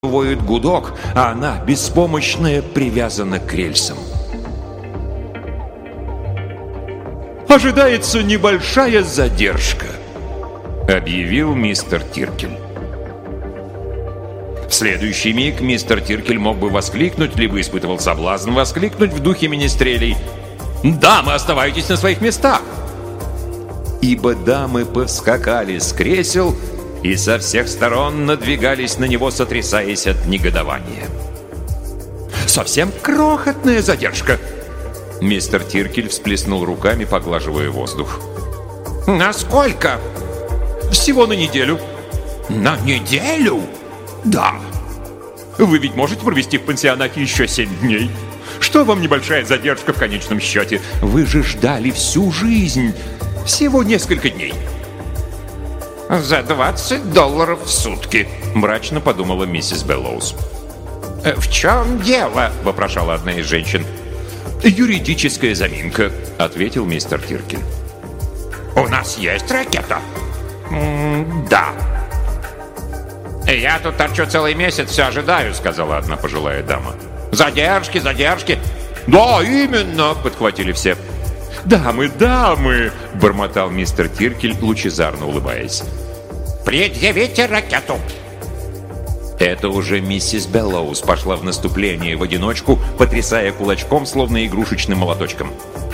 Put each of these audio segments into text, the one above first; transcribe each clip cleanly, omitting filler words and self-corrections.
воет гудок, а она, беспомощная, привязана к рельсам. «Ожидается небольшая задержка», — объявил мистер Тиркель. В следующий миг мистер Тиркель мог бы воскликнуть, либо испытывал соблазн воскликнуть в духе министрелей: «Дамы, оставайтесь на своих местах!» Ибо дамы повскакали с кресел и со всех сторон надвигались на него, сотрясаясь от негодования. «Совсем крохотная задержка!» Мистер Тиркель всплеснул руками, поглаживая воздух. «Насколько?» «Всего на неделю». «На неделю?» «Да». «Вы ведь можете провести в пансионате еще 7 дней? Что вам небольшая задержка в конечном счете? Вы же ждали всю жизнь. Всего несколько дней». «За $20 в сутки», — мрачно подумала миссис Беллоус. «В чем дело?» — вопрошала одна из женщин. «Юридическая заминка», — ответил мистер Тиркель. «У нас есть ракета?» «Да». «Я тут торчу целый месяц, все ожидаю», — сказала одна пожилая дама. «Задержки, задержки». «Да, именно», — подхватили все. «Дамы, дамы», — бормотал мистер Тиркель, лучезарно улыбаясь. «Предъявите ракету». Это уже миссис Беллоус пошла в наступление в одиночку, потрясая кулачком, словно игрушечным молоточком.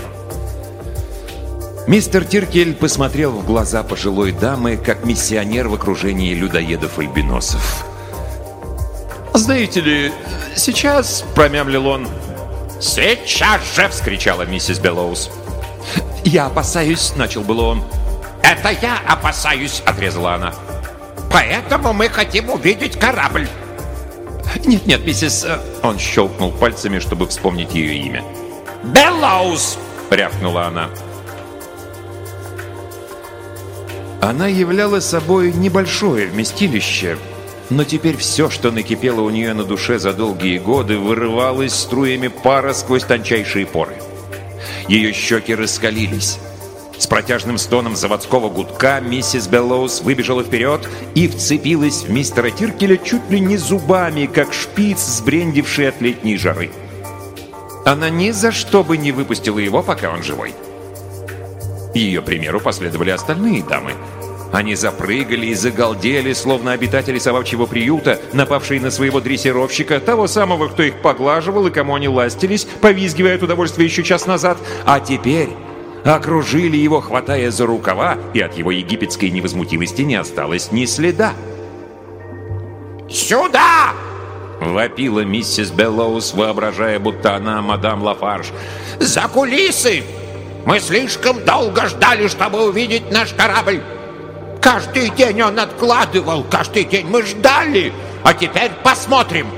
Мистер Тиркель посмотрел в глаза пожилой дамы, как миссионер в окружении людоедов-альбиносов. «Знаете ли, сейчас», — промямлил он. «Сейчас же!» — вскричала миссис Беллоус. «Я опасаюсь», — начал было он. «Это я опасаюсь», — отрезала она. «Поэтому мы хотим увидеть корабль». «Нет-нет, миссис...» Он щелкнул пальцами, чтобы вспомнить ее имя. «Беллоус!» — рявкнула она. Она являла собой небольшое вместилище, но теперь все, что накипело у нее на душе за долгие годы, вырывалось струями пара сквозь тончайшие поры. Ее щеки раскалились. С протяжным стоном заводского гудка миссис Беллоус выбежала вперед и вцепилась в мистера Тиркеля чуть ли не зубами, как шпиц, сбрендивший от летней жары. Она ни за что бы не выпустила его, пока он живой. Ее примеру последовали остальные дамы. Они запрыгали и загалдели, словно обитатели собачьего приюта, напавшие на своего дрессировщика, того самого, кто их поглаживал и кому они ластились, повизгивая от удовольствия еще час назад, а теперь окружили его, хватая за рукава, и от его египетской невозмутимости не осталось ни следа. «Сюда!» — вопила миссис Беллоус, воображая, будто она мадам Лафарж. «За кулисы! Мы слишком долго ждали, чтобы увидеть наш корабль! Каждый день он откладывал, каждый день мы ждали, а теперь посмотрим!»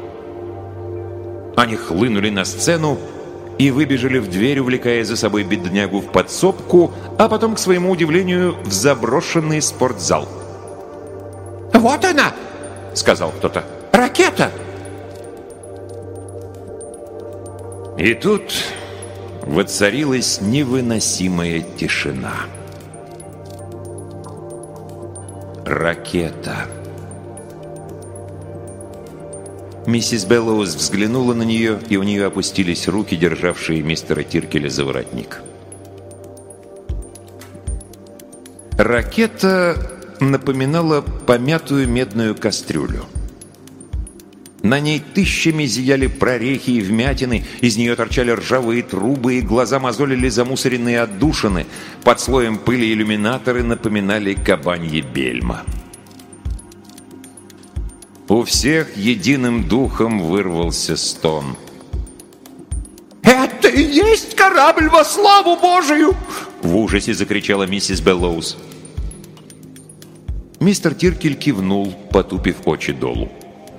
Они хлынули на сцену и выбежали в дверь, увлекая за собой беднягу в подсобку, а потом, к своему удивлению, в заброшенный спортзал. «Вот она!» — сказал кто-то. «Ракета!» И тут воцарилась невыносимая тишина. Ракета. Миссис Беллоус взглянула на нее, и у нее опустились руки, державшие мистера Тиркеля за воротник. Ракета напоминала помятую медную кастрюлю. На ней тысячами зияли прорехи и вмятины, из нее торчали ржавые трубы, и глаза мозолили замусоренные отдушины. Под слоем пыли иллюминаторы напоминали кабанье бельма. У всех единым духом вырвался стон. «Это и есть корабль во славу Божию!» — в ужасе закричала миссис Беллоус. Мистер Тиркель кивнул, потупив очи долу.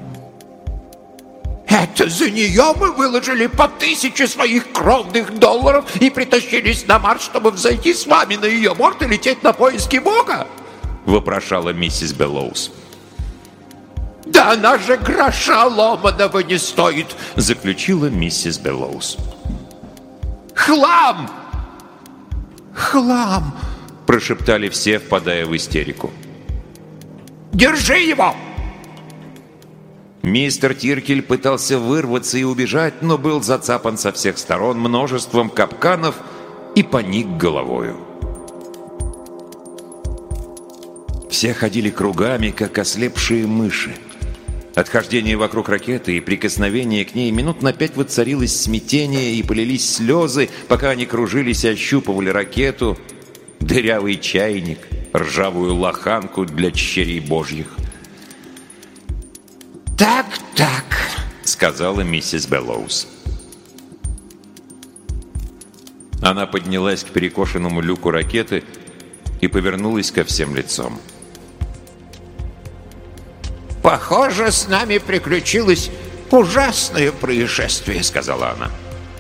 «Это за нее мы выложили по 1000 своих кровных долларов и притащились на Марс, чтобы взойти с вами на ее борт и лететь на поиски Бога?» — вопрошала миссис Беллоус. «Да она же гроша ломаного не стоит!» — заключила миссис Беллоус. «Хлам! Хлам!» — прошептали все, впадая в истерику. «Держи его!» Мистер Тиркель пытался вырваться и убежать, но был зацапан со всех сторон множеством капканов и поник головою. Все ходили кругами, как ослепшие мыши. От хождения вокруг ракеты и прикосновения к ней минут на 5 воцарилось смятение и полились слезы, пока они кружились и ощупывали ракету, дырявый чайник, ржавую лоханку для черей божьих. «Так», — сказала миссис Беллоус. Она поднялась к перекошенному люку ракеты и повернулась ко всем лицом. «Похоже, с нами приключилось ужасное происшествие», — сказала она.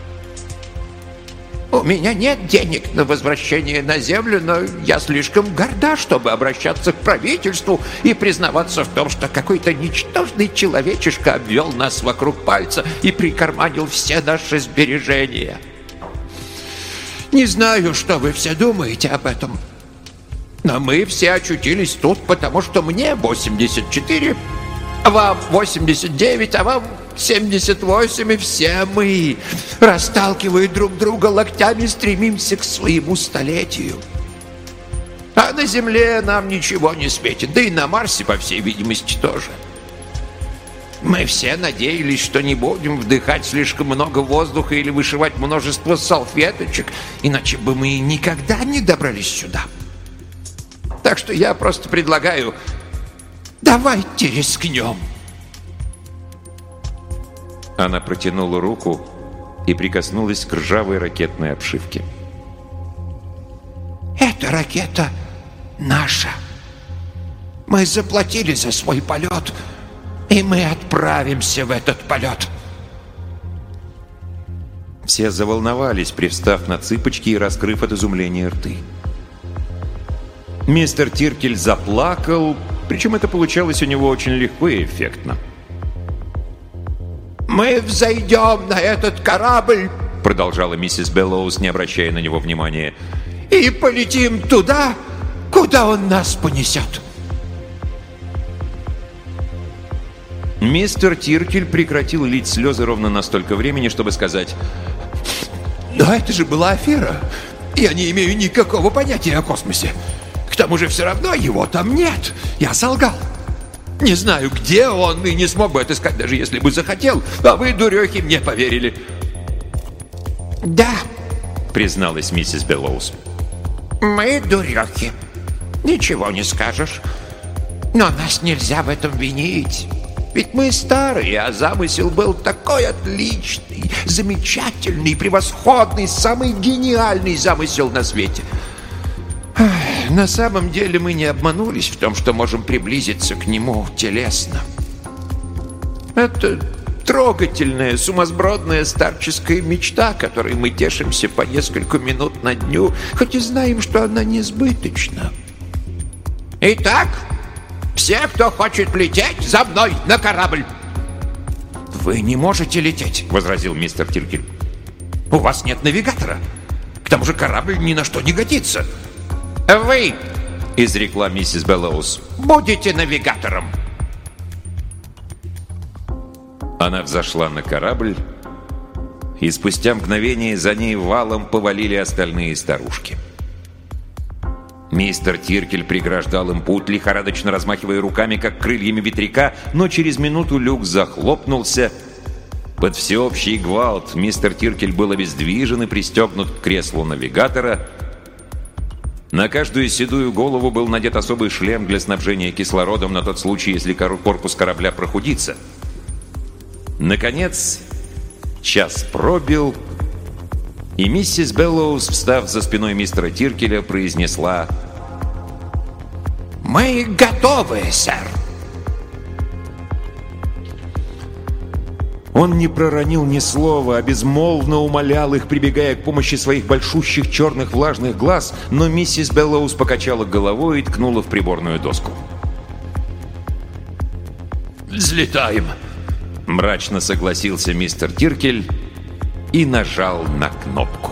«У меня нет денег на возвращение на Землю, но я слишком горда, чтобы обращаться к правительству и признаваться в том, что какой-то ничтожный человечишка обвел нас вокруг пальца и прикарманил все наши сбережения. Не знаю, что вы все думаете об этом, но мы все очутились тут, потому что мне 84, а вам 89, а вам 78, и все мы, расталкивая друг друга локтями, стремимся к своему столетию. А на Земле нам ничего не светит, да и на Марсе, по всей видимости, тоже. Мы все надеялись, что не будем вдыхать слишком много воздуха или вышивать множество салфеточек, иначе бы мы никогда не добрались сюда. Так что я просто предлагаю, давайте рискнем». Она протянула руку и прикоснулась к ржавой ракетной обшивке. «Эта ракета наша. Мы заплатили за свой полет, и мы отправимся в этот полет». Все заволновались, привстав на цыпочки и раскрыв от изумления рты. Мистер Тиркель заплакал, причем это получалось у него очень легко и эффектно. «Мы взойдем на этот корабль», — продолжала миссис Беллоус, не обращая на него внимания, «и полетим туда, куда он нас понесет». Мистер Тиркель прекратил лить слезы ровно на столько времени, чтобы сказать: «Но это же была афера. Я не имею никакого понятия о космосе. К тому же все равно его там нет. Я солгал. Не знаю, где он, и не смог бы отыскать, даже если бы захотел. А вы, дурехи, мне поверили». «Да», — призналась миссис Беллоус, «мы дурехи. Ничего не скажешь. Но нас нельзя в этом винить. Ведь мы старые, а замысел был такой отличный, замечательный, превосходный, самый гениальный замысел на свете. На самом деле мы не обманулись в том, что можем приблизиться к нему телесно. Это трогательная, сумасбродная старческая мечта, которой мы тешимся по несколько минут на дню, хоть и знаем, что она несбыточна. Итак, все, кто хочет лететь, за мной на корабль!» «Вы не можете лететь», — возразил мистер Тиркель. «У вас нет навигатора. К тому же корабль ни на что не годится». «Вы», — изрекла миссис Беллоус, — «будете навигатором». Она взошла на корабль, и спустя мгновение за ней валом повалили остальные старушки. Мистер Тиркель преграждал им путь, лихорадочно размахивая руками, как крыльями ветряка, но через минуту люк захлопнулся. Под всеобщий гвалт мистер Тиркель был обездвижен и пристегнут к креслу навигатора. На каждую седую голову был надет особый шлем для снабжения кислородом на тот случай, если корпус корабля прохудится. Наконец, час пробил, и миссис Беллоус, встав за спиной мистера Тиркеля, произнесла: «Мы готовы, сэр». Он не проронил ни слова, а безмолвно умолял их, прибегая к помощи своих большущих черных влажных глаз, но миссис Беллоус покачала головой и ткнула в приборную доску. «Взлетаем», — мрачно согласился мистер Тиркель и нажал на кнопку.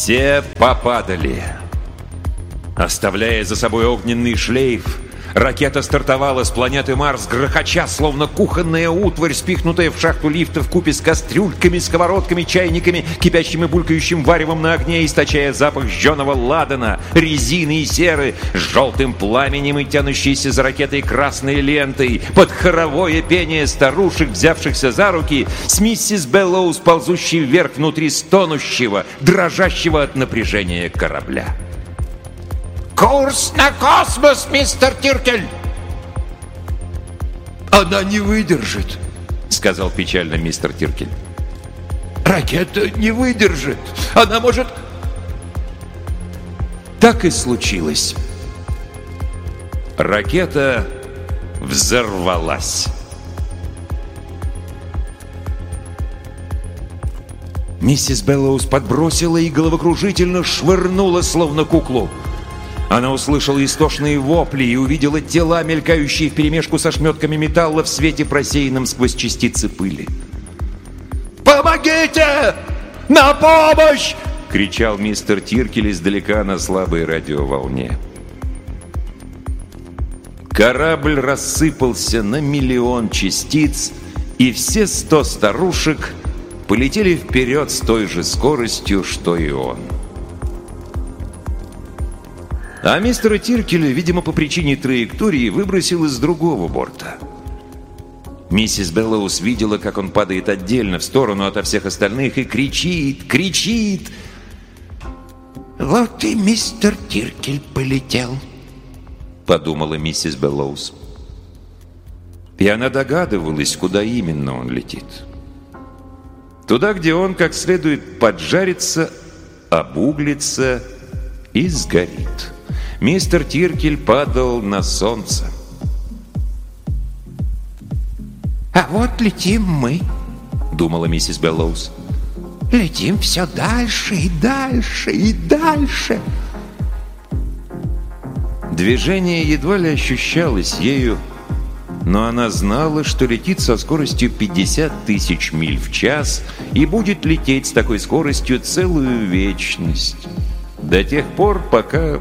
Все попадали. Оставляя за собой огненный шлейф, ракета стартовала с планеты Марс, грохоча, словно кухонная утварь, спихнутая в шахту лифта вкупе с кастрюльками, сковородками, чайниками, кипящим и булькающим варевом на огне, источая запах жженого ладана, резины и серы, с желтым пламенем и тянущейся за ракетой красной лентой, под хоровое пение старушек, взявшихся за руки, с миссис Беллоус, ползущей вверх внутри стонущего, дрожащего от напряжения корабля. «Курс на космос, мистер Тиркель!» «Она не выдержит», — сказал печально мистер Тиркель. «Ракета не выдержит. Она может...» Так и случилось. Ракета взорвалась. Миссис Беллоус подбросила и головокружительно швырнула, словно куклу. Она услышала истошные вопли и увидела тела, мелькающие вперемешку со шметками металла в свете, просеянном сквозь частицы пыли. «Помогите! На помощь!» — кричал мистер Тиркель издалека на слабой радиоволне. Корабль рассыпался на миллион частиц, и все 100 старушек полетели вперед с той же скоростью, что и он. А мистера Тиркеля, видимо, по причине траектории, выбросил из другого борта. Миссис Беллоус видела, как он падает отдельно в сторону ото всех остальных и кричит. «Вот и мистер Тиркель полетел», — подумала миссис Беллоус. И она догадывалась, куда именно он летит. Туда, где он как следует поджарится, обуглится и сгорит. Мистер Тиркель падал на солнце. «А вот летим мы», — думала миссис Беллоус. «Летим все дальше и дальше и дальше». Движение едва ли ощущалось ею, но она знала, что летит со скоростью 50 тысяч миль в час и будет лететь с такой скоростью целую вечность. До тех пор, пока...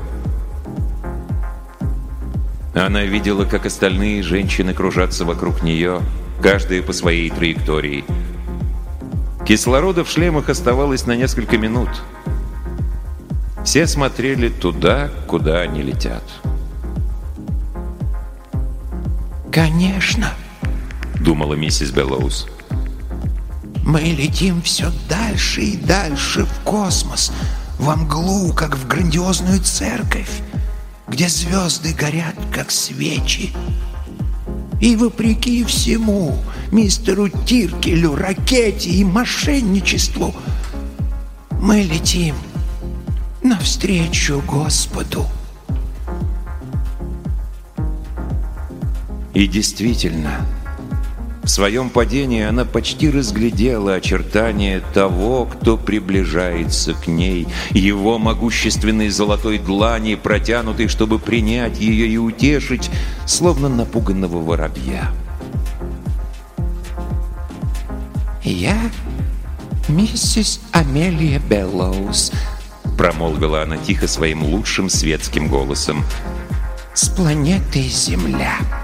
Она видела, как остальные женщины кружатся вокруг нее, каждая по своей траектории. Кислорода в шлемах оставалось на несколько минут. Все смотрели туда, куда они летят. «Конечно», — думала миссис Беллоус. «Мы летим все дальше и дальше в космос, во мглу, как в грандиозную церковь, где звезды горят, как свечи. И вопреки всему, мистеру Тиркелю, ракете и мошенничеству, мы летим навстречу Господу». И действительно, в своем падении она почти разглядела очертания того, кто приближается к ней, его могущественной золотой длани, протянутой, чтобы принять ее и утешить, словно напуганного воробья. «Я миссис Амелия Беллоус», — промолвила она тихо своим лучшим светским голосом, — «с планеты Земля».